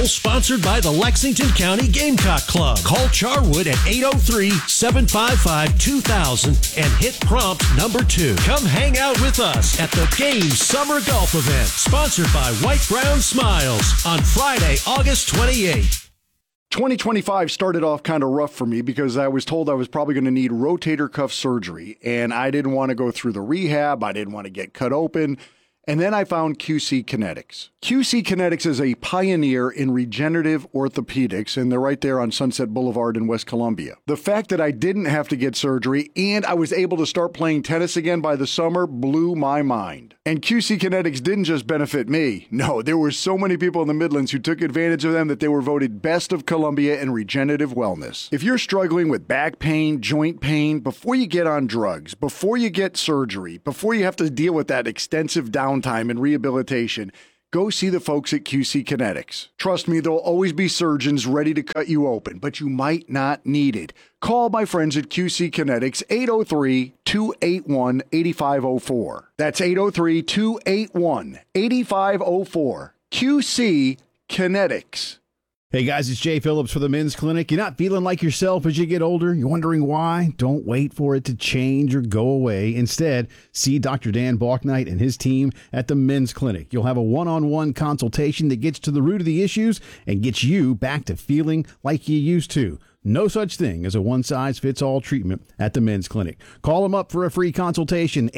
sponsored by the Lexington County Gamecock Club. Call Charwood at 803-755-2000 and hit prompt number 2. Come hang out with us at the Game Summer Golf Event, sponsored by White Brown Smiles, on Friday, August 28th. 2025 started off kind of rough for me because I was told I was probably going to need rotator cuff surgery, and I didn't want to go through the rehab. I didn't want to get cut open. And then I found QC Kinetics. QC Kinetics is a pioneer in regenerative orthopedics, and they're right there on Sunset Boulevard in West Columbia. The fact that I didn't have to get surgery and I was able to start playing tennis again by the summer blew my mind. And QC Kinetics didn't just benefit me. No, there were so many people in the Midlands who took advantage of them that they were voted Best of Columbia in regenerative wellness. If you're struggling with back pain, joint pain, before you get on drugs, before you get surgery, before you have to deal with that extensive downtime and rehabilitation, go see the folks at QC Kinetics. Trust me, there'll always be surgeons ready to cut you open, but you might not need it. Call my friends at QC Kinetics, 803-281-8504. That's 803-281-8504. QC Kinetics. Hey guys, it's Jay Phillips for the Men's Clinic. You're not feeling like yourself as you get older? You're wondering why? Don't wait for it to change or go away. Instead, see Dr. Dan Balknight and his team at the Men's Clinic. You'll have a one-on-one consultation that gets to the root of the issues and gets you back to feeling like you used to. No such thing as a one-size-fits-all treatment at the Men's Clinic. Call them up for a free consultation,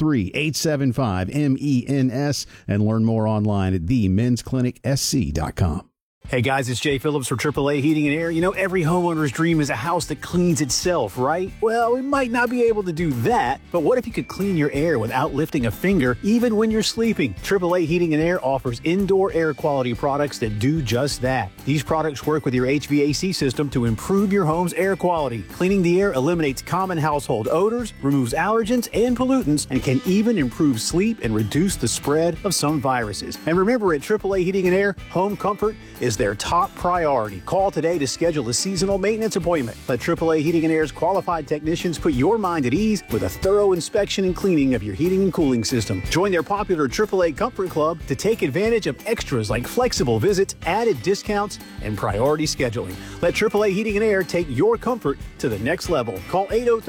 803-875-MENS, and learn more online at themensclinicsc.com. Hey guys, it's Jay Phillips for AAA Heating and Air. You know, every homeowner's dream is a house that cleans itself, right? Well, we might not be able to do that, but what if you could clean your air without lifting a finger, even when you're sleeping? AAA Heating and Air offers indoor air quality products that do just that. These products work with your HVAC system to improve your home's air quality. Cleaning the air eliminates common household odors, removes allergens and pollutants, and can even improve sleep and reduce the spread of some viruses. And remember, at AAA Heating and Air, home comfort is their top priority. Call today to schedule a seasonal maintenance appointment. Let AAA Heating and Air's qualified technicians put your mind at ease with a thorough inspection and cleaning of your heating and cooling system. Join their popular AAA Comfort Club to take advantage of extras like flexible visits, added discounts, and priority scheduling. Let AAA Heating and Air take your comfort to the next level. Call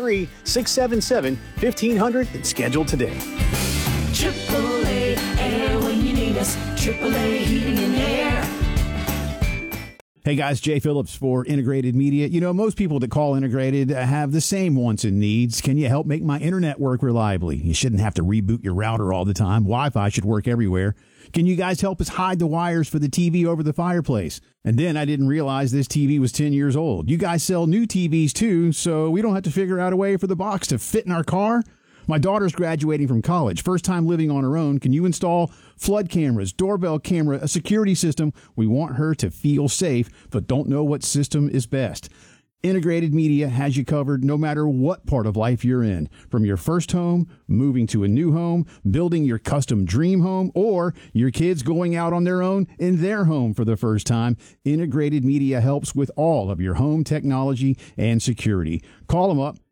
803-677-1500 and schedule today. AAA Air when you need us. AAA Heating and Air. Hey guys, Jay Phillips for Integrated Media. You know, most people that call Integrated have the same wants and needs. Can you help make my internet work reliably? You shouldn't have to reboot your router all the time. Wi-Fi should work everywhere. Can you guys help us hide the wires for the TV over the fireplace? And then I didn't realize this TV was 10 years old. You guys sell new TVs too, so we don't have to figure out a way for the box to fit in our car? My daughter's graduating from college, first time living on her own. Can you install flood cameras, doorbell camera, a security system? We want her to feel safe, but don't know what system is best. Integrated Media has you covered no matter what part of life you're in. From your first home, moving to a new home, building your custom dream home, or your kids going out on their own in their home for the first time, Integrated Media helps with all of your home technology and security. Call them up.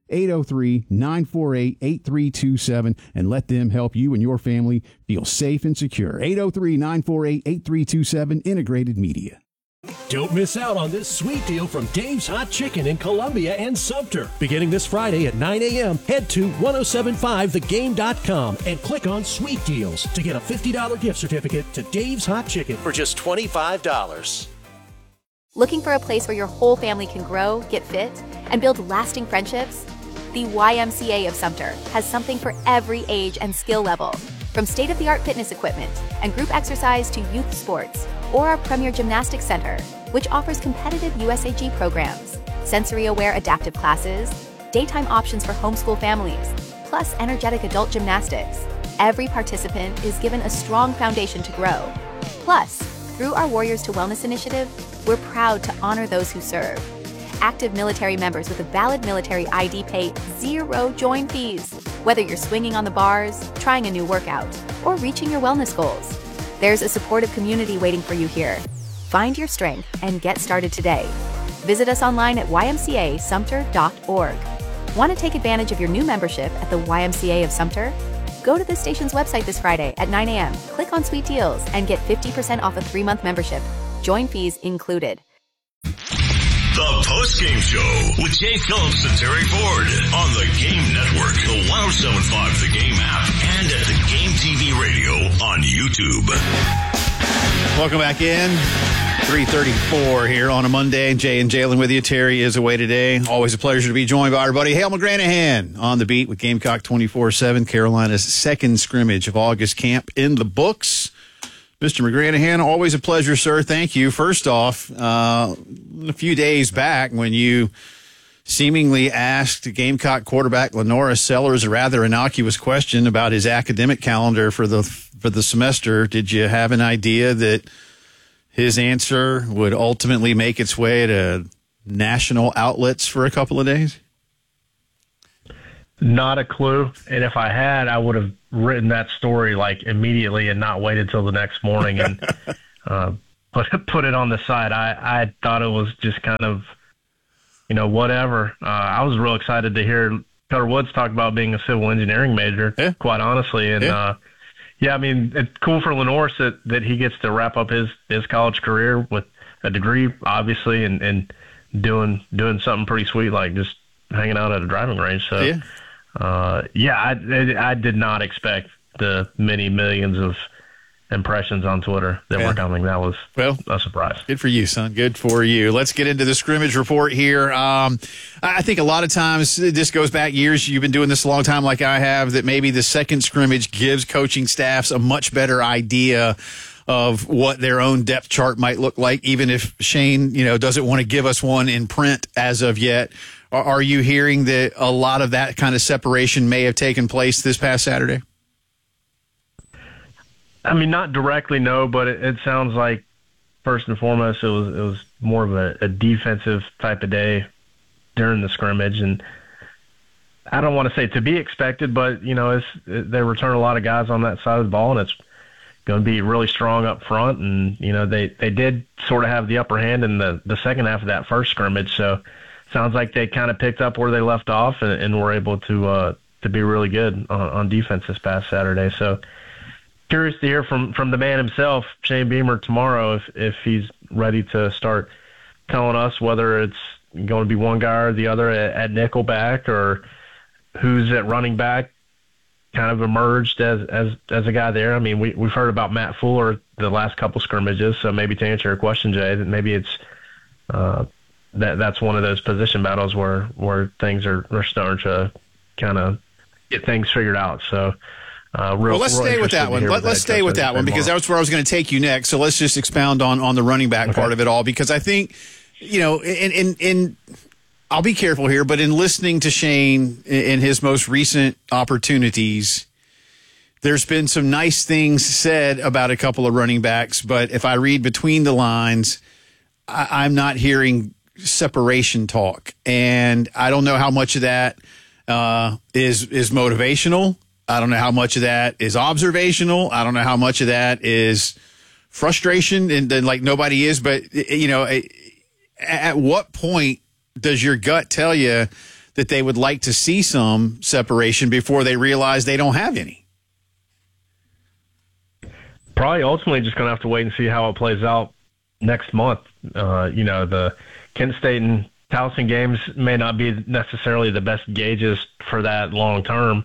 803-948-8327 and let them help you and your family feel safe and secure. 803-948-8327, Integrated Media. Don't miss out on this sweet deal from Dave's Hot Chicken in Columbia and Sumter. Beginning this Friday at 9 a.m., head to 1075thegame.com and click on Sweet Deals to get a $50 gift certificate to Dave's Hot Chicken for just $25. Looking for a place where your whole family can grow, get fit, and build lasting friendships? The YMCA of Sumter has something for every age and skill level. From state-of-the-art fitness equipment and group exercise to youth sports, or our premier gymnastics center, which offers competitive USAG programs, sensory-aware adaptive classes, daytime options for homeschool families, plus energetic adult gymnastics. Every participant is given a strong foundation to grow. Plus, through our Warriors to Wellness initiative, we're proud to honor those who serve. Active military members with a valid military ID pay zero join fees, whether you're swinging on the bars, trying a new workout, or reaching your wellness goals. There's a supportive community waiting for you here. Find your strength and get started today. Visit us online at ymcasumter.org. Want to take advantage of your new membership at the YMCA of Sumter? Go to the station's website this Friday at 9 a.m., click on Sweet Deals, and get 50% off a 3-month membership. Join fees included. The post-game show with Jay Phillips and Terry Ford on the Game Network, the 107.5 The Game app, and at the Game TV radio on YouTube. Welcome back in. 3:34 here on a Monday. Jay and Jalen with you. Terry is away today. Always a pleasure to be joined by our buddy Hale McGranahan on the beat with Gamecock 24/7. Carolina's second scrimmage of August camp in the books. Mr. McGranahan, always a pleasure, sir. Thank you. First off, a few days back when you seemingly asked Gamecock quarterback Lenoris Sellers a rather innocuous question about his academic calendar for the semester, did you have an idea that his answer would ultimately make its way to national outlets for a couple of days? Not a clue. And if I had, I would have written that story like immediately and not waited till the next morning and put it on the site. I thought it was just kind of, whatever. I was real excited to hear Cutter Woods talk about being a civil engineering major, quite honestly. And, I mean, it's cool for Lenoris that he gets to wrap up his college career with a degree, obviously, and doing something pretty sweet, like just hanging out at a driving range. So, I did not expect the many millions of impressions on Twitter that were coming. That was a surprise. Good for you, son. Good for you. Let's get into the scrimmage report here. I think a lot of times, this goes back years, you've been doing this a long time like I have, that maybe the second scrimmage gives coaching staffs a much better idea of what their own depth chart might look like, even if Shane, doesn't want to give us one in print as of yet. Are you hearing that a lot of that kind of separation may have taken place this past Saturday? I mean, not directly, no, but it sounds like first and foremost it was more of a defensive type of day during the scrimmage, and I don't want to say to be expected, but they return a lot of guys on that side of the ball, and it's going to be really strong up front, and they did sort of have the upper hand in the second half of that first scrimmage, so. Sounds like they kind of picked up where they left off and were able to be really good on defense this past Saturday. So curious to hear from the man himself, Shane Beamer, tomorrow if he's ready to start telling us whether it's going to be one guy or the other at nickelback or who's at running back kind of emerged as a guy there. I mean, we've heard about Matt Fuller the last couple scrimmages, so maybe to answer your question, Jay, that maybe it's that's one of those position battles where things are starting to kind of get things figured out. So, let's stay with that one. Let's stay with that one because that's where I was going to take you next. So let's just expound on the running back part of it all, because I think, in I'll be careful here, but in listening to Shane in his most recent opportunities, there's been some nice things said about a couple of running backs, but if I read between the lines, I'm not hearing separation talk, and I don't know how much of that is motivational. I don't know how much of that is observational. I don't know how much of that is frustration and then like nobody is. But at what point does your gut tell you that they would like to see some separation before they realize they don't have any? Probably ultimately just going to have to wait and see how it plays out next month. The Kent State and Towson games may not be necessarily the best gauges for that long term.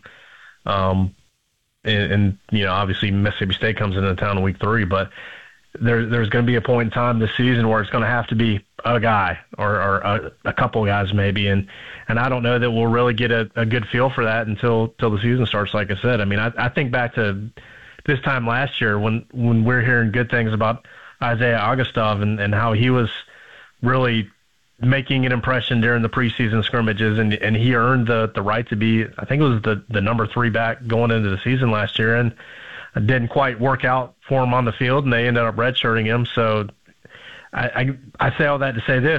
And obviously Mississippi State comes into town in week 3, but there's going to be a point in time this season where it's going to have to be a guy or a couple guys maybe. And I don't know that we'll really get a good feel for that until the season starts. Like I said, I mean, I think back to this time last year when we're hearing good things about Isaiah Augustov and how he was really making an impression during the preseason scrimmages, and he earned the right to be, I think it was the number 3 back going into the season last year, and it didn't quite work out for him on the field, and they ended up redshirting him. So I say all that to say this,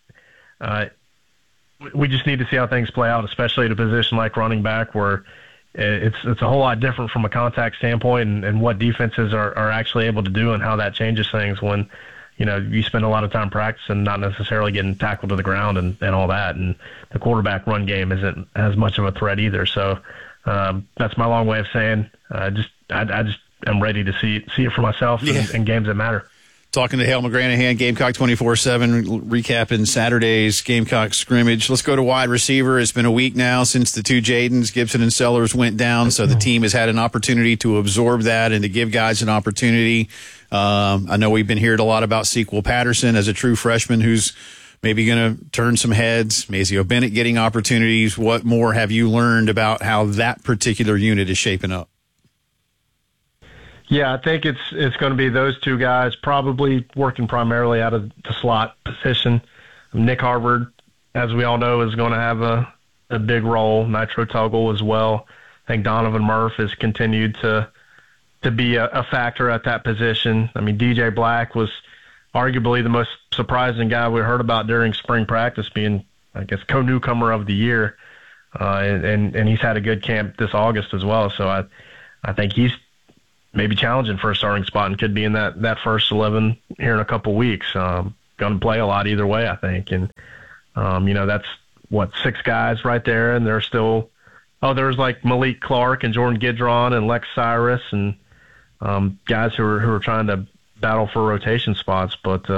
we just need to see how things play out, especially at a position like running back where it's a whole lot different from a contact standpoint and what defenses are actually able to do and how that changes things when you spend a lot of time practicing, not necessarily getting tackled to the ground and all that. And the quarterback run game isn't as much of a threat either. So that's my long way of saying I just am ready to see it for myself in games that matter. talking to Hale McGranahan, Gamecock 24/7, recapping Saturday's Gamecock scrimmage. Let's go to wide receiver. It's been a week now since the two Jadens, Gibson and Sellers, went down, so the team has had an opportunity to absorb that and to give guys an opportunity. I know we've been hearing a lot about Sequel Patterson as a true freshman who's maybe going to turn some heads. Mazeo Bennett getting opportunities. What more have you learned about how that particular unit is shaping up? Yeah, I think it's going to be those two guys probably working primarily out of the slot position. Nick Harvard, as we all know, is going to have a big role. Nitro Tuggle as well. I think Donovan Murph has continued to be a factor at that position. I mean, DJ Black was arguably the most surprising guy we heard about during spring practice, being, I guess, co-newcomer of the year. And he's had a good camp this August as well. So I think he's maybe challenging for a starting spot and could be in that first 11 here in a couple weeks. Going to play a lot either way, I think. And, that's, 6 guys right there. And there's still, there's like Malik Clark and Jordan Gidron and Lex Cyrus and guys who are trying to battle for rotation spots. But,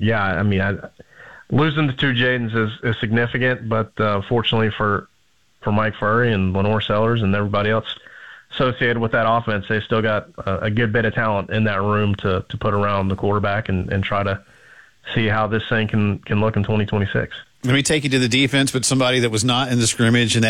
losing the two Jadens is significant. But fortunately for Mike Furry and Lenore Sellers and everybody else associated with that offense, they still got a good bit of talent in that room to put around the quarterback and try to see how this thing can look in 2026. Let me take you to the defense, but somebody that was not in the scrimmage, and